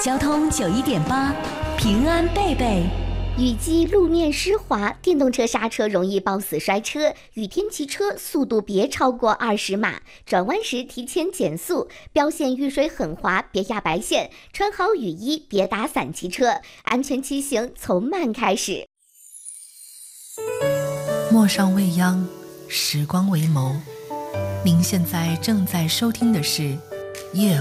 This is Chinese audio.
交通91.8，平安贝贝。 雨季路面湿滑，电动车刹车容易抱死摔车。雨天骑车速度别超过20码，转弯时提前减速。标线遇水很滑，别压白线。穿好雨衣，别打伞骑车。安全骑行从慢开始。 陌上未央，时光为眸。您现在正在收听的是夜